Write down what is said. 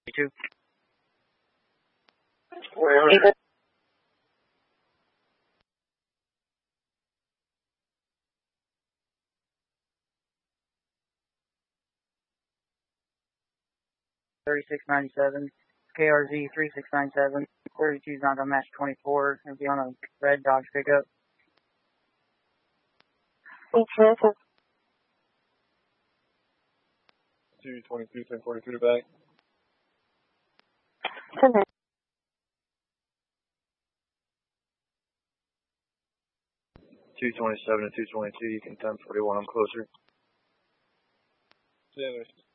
2. Where? 3697, KRZ 3697, 32 is not going to match 24. It'll be on a red Dodge pickup. 223, 1042 back. 227 and 222, you can 1041, I'm closer. Yeah,